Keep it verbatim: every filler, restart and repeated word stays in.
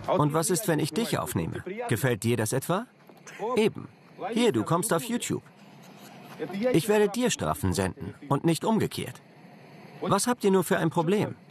Und was ist, wenn ich dich aufnehme? Gefällt dir das etwa? Eben. Hier, du kommst auf YouTube. Ich werde dir Strafen senden und nicht umgekehrt. Was habt ihr nur für ein Problem?